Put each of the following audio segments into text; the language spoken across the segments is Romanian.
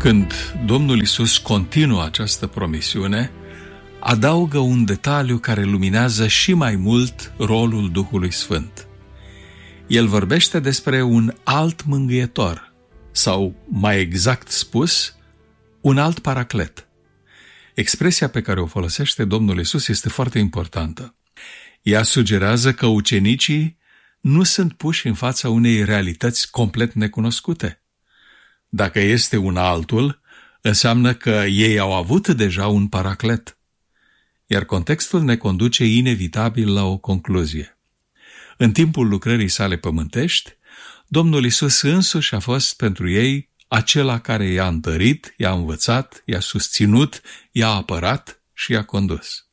Când Domnul Iisus continuă această promisiune, adaugă un detaliu care luminează și mai mult rolul Duhului Sfânt. El vorbește despre un alt mângâietor, sau, mai exact spus, un alt paraclet. Expresia pe care o folosește Domnul Iisus este foarte importantă. Ea sugerează că ucenicii nu sunt puși în fața unei realități complet necunoscute. Dacă este un altul, înseamnă că ei au avut deja un paraclet. Iar contextul ne conduce inevitabil la o concluzie. În timpul lucrării sale pământești, Domnul Iisus însuși a fost pentru ei acela care i-a întărit, i-a învățat, i-a susținut, i-a apărat și i-a condus.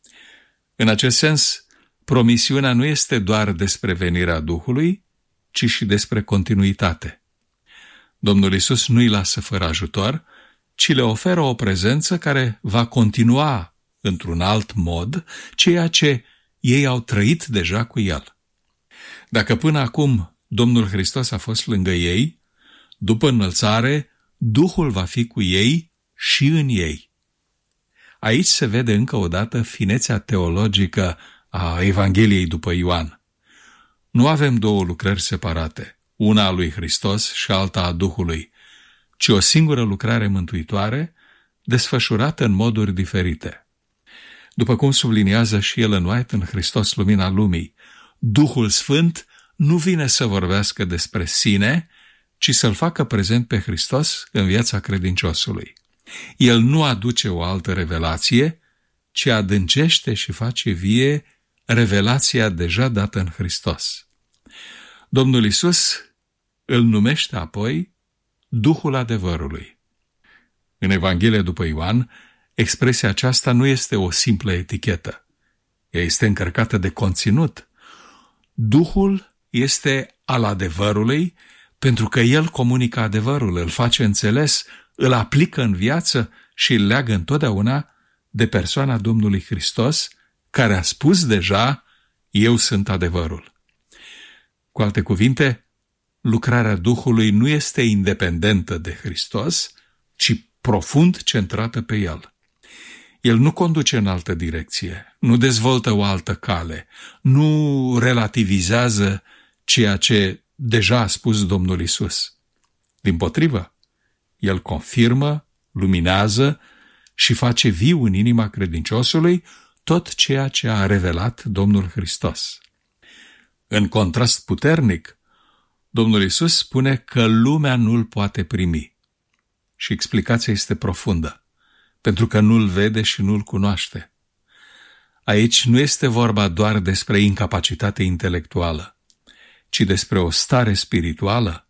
În acest sens, promisiunea nu este doar despre venirea Duhului, ci și despre continuitate. Domnul Iisus nu îi lasă fără ajutor, ci le oferă o prezență care va continua într-un alt mod ceea ce ei au trăit deja cu El. Dacă până acum Domnul Hristos a fost lângă ei, după înălțare, Duhul va fi cu ei și în ei. Aici se vede încă o dată finețea teologică a Evangheliei după Ioan. Nu avem două lucrări separate, una a lui Hristos și alta a Duhului, ci o singură lucrare mântuitoare, desfășurată în moduri diferite. După cum subliniază și Ellen White în Hristos, Lumina Lumii, Duhul Sfânt nu vine să vorbească despre sine, ci să-L facă prezent pe Hristos în viața credinciosului. El nu aduce o altă revelație, ci adâncește și face vie revelația deja dată în Hristos. Domnul Iisus îl numește apoi Duhul adevărului. În Evanghelia după Ioan, expresia aceasta nu este o simplă etichetă. Ea este încărcată de conținut. Duhul este al adevărului pentru că El comunică adevărul, îl face înțeles, îl aplică în viață și îl leagă întotdeauna de persoana Domnului Hristos, care a spus deja, eu sunt adevărul. Cu alte cuvinte, lucrarea Duhului nu este independentă de Hristos, ci profund centrată pe El. El nu conduce în altă direcție, nu dezvoltă o altă cale, nu relativizează ceea ce deja a spus Domnul Iisus. Dimpotrivă, El confirmă, luminează și face viu în inima credinciosului tot ceea ce a revelat Domnul Hristos. În contrast puternic, Domnul Iisus spune că lumea nu-L poate primi. Și explicația este profundă, pentru că nu-L vede și nu-L cunoaște. Aici nu este vorba doar despre incapacitate intelectuală, ci despre o stare spirituală.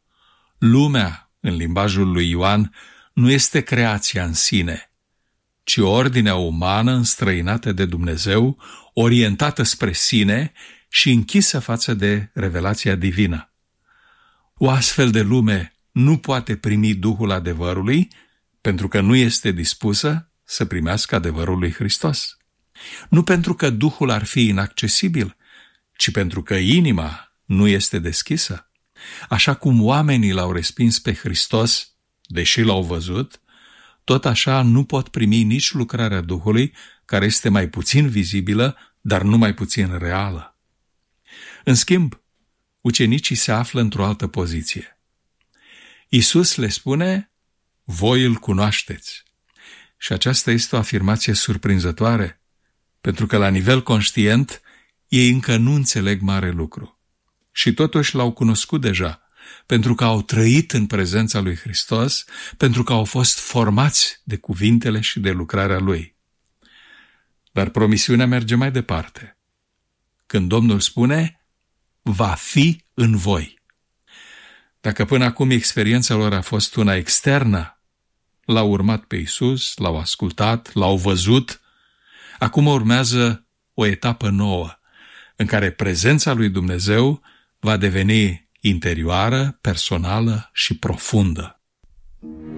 Lumea, în limbajul lui Ioan, nu este creația în sine, ci ordinea umană înstrăinată de Dumnezeu, orientată spre sine și închisă față de revelația divină. O astfel de lume nu poate primi Duhul adevărului pentru că nu este dispusă să primească adevărul lui Hristos. Nu pentru că Duhul ar fi inaccesibil, ci pentru că inima nu este deschisă. Așa cum oamenii l-au respins pe Hristos, deși l-au văzut, tot așa nu pot primi nici lucrarea Duhului, care este mai puțin vizibilă, dar nu mai puțin reală. În schimb, ucenicii se află într-o altă poziție. Iisus le spune, voi îl cunoașteți. Și aceasta este o afirmație surprinzătoare, pentru că la nivel conștient ei încă nu înțeleg mare lucru. Și totuși l-au cunoscut deja, pentru că au trăit în prezența lui Hristos, pentru că au fost formați de cuvintele și de lucrarea Lui. Dar promisiunea merge mai departe. Când Domnul spune, va fi în voi. Dacă până acum experiența lor a fost una externă, l-au urmat pe Iisus, l-au ascultat, l-au văzut, acum urmează o etapă nouă, în care prezența lui Dumnezeu va deveni interioară, personală și profundă.